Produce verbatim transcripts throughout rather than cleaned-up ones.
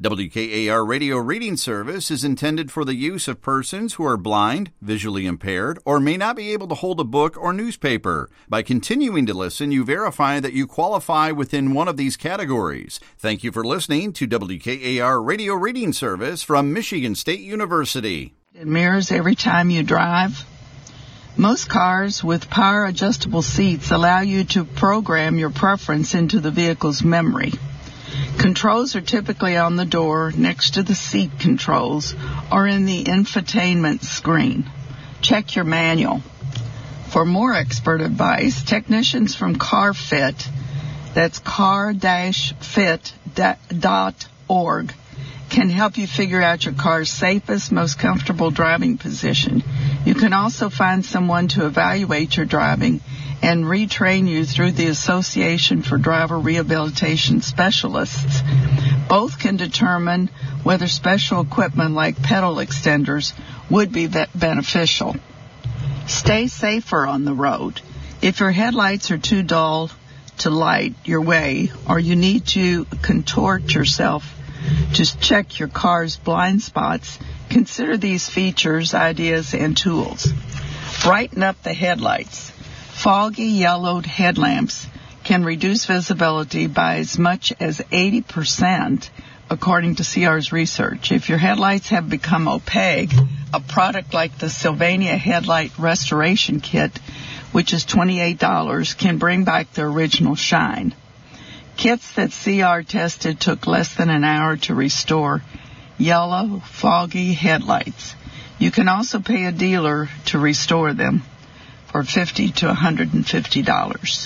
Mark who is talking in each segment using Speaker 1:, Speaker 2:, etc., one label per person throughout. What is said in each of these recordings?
Speaker 1: W K A R Radio Reading Service is intended for the use of persons who are blind, visually impaired, or may not be able to hold a book or newspaper. By continuing to listen, you verify that you qualify within one of these categories. Thank you for listening to W K A R Radio Reading Service from Michigan State University.
Speaker 2: It mirrors every time you drive. Most cars with power adjustable seats allow you to program your preference into the vehicle's memory. Controls are typically on the door, next to the seat controls, or in the infotainment screen. Check your manual. For more expert advice, technicians from CarFit, that's car dash fit dot org, can help you figure out your car's safest, most comfortable driving position. You can also find someone to evaluate your driving and retrain you through the Association for Driver Rehabilitation Specialists. Both can determine whether special equipment like pedal extenders would be beneficial. Stay safer on the road. If your headlights are too dull to light your way, or you need to contort yourself to check your car's blind spots, consider these features, ideas, and tools. Brighten up the headlights. Foggy yellowed headlamps can reduce visibility by as much as eighty percent, according to C R's research. If your headlights have become opaque, a product like the Sylvania Headlight Restoration Kit, which is twenty-eight dollars, can bring back the original shine. Kits that C R tested took less than an hour to restore yellow, foggy headlights. You can also pay a dealer to restore them for fifty to one hundred fifty dollars.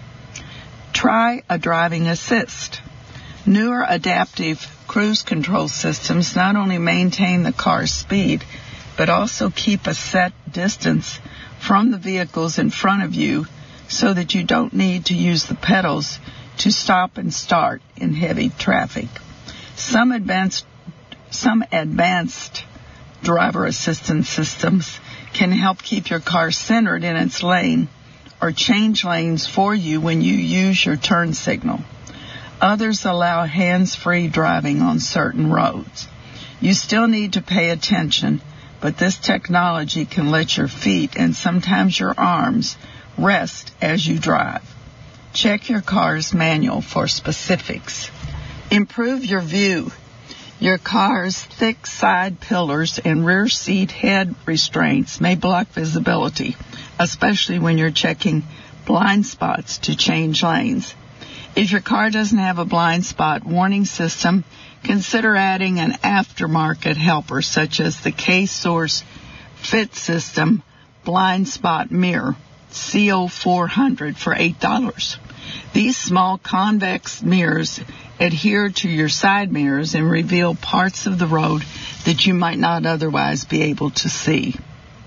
Speaker 2: Try a driving assist. Newer adaptive cruise control systems not only maintain the car's speed, but also keep a set distance from the vehicles in front of you so that you don't need to use the pedals to stop and start in heavy traffic. Some advanced, some advanced driver assistance systems can help keep your car centered in its lane or change lanes for you when you use your turn signal. Others allow hands-free driving on certain roads. You still need to pay attention, but this technology can let your feet and sometimes your arms rest as you drive. Check your car's manual for specifics. Improve your view. Your car's thick side pillars and rear seat head restraints may block visibility, especially when you're checking blind spots to change lanes. If your car doesn't have a blind spot warning system, consider adding an aftermarket helper such as the K-Source Fit System Blind Spot Mirror, C O four hundred, for eight dollars. These small convex mirrors adhere to your side mirrors and reveal parts of the road that you might not otherwise be able to see.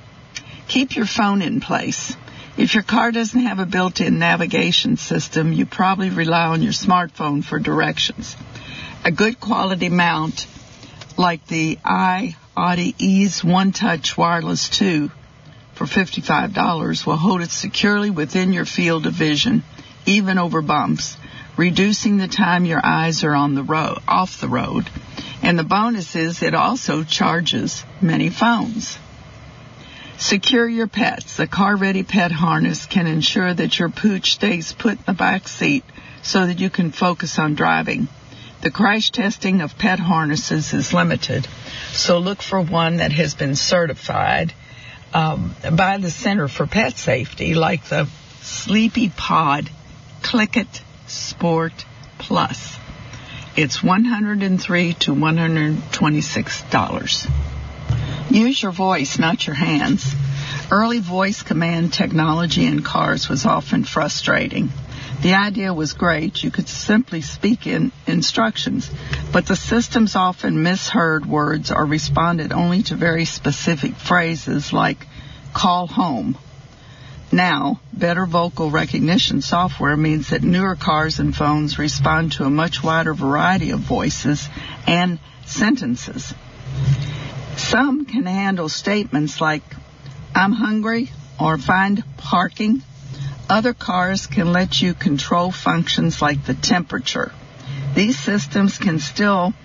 Speaker 2: Keep your phone in place. If your car doesn't have a built-in navigation system, you probably rely on your smartphone for directions. A good quality mount like the iAudi Ease One Touch Wireless two for fifty-five dollars will hold it securely within your field of vision, even over bumps, reducing the time your eyes are on the road, off the road. And the bonus is it also charges many phones. Secure your pets. The Car-Ready Pet Harness can ensure that your pooch stays put in the back seat so that you can focus on driving. The crash testing of pet harnesses is limited, so look for one that has been certified um, by the Center for Pet Safety, like the Sleepy Pod Click-It Sport Plus. It's one hundred three to one hundred twenty-six dollars. Use your voice, not your hands. Early voice command technology in cars was often frustrating. The idea was great. You could simply speak in instructions, but the systems often misheard words or responded only to very specific phrases like call home. Now, better vocal recognition software means that newer cars and phones respond to a much wider variety of voices and sentences. Some can handle statements like, I'm hungry, or find parking. Other cars can let you control functions like the temperature. These systems can still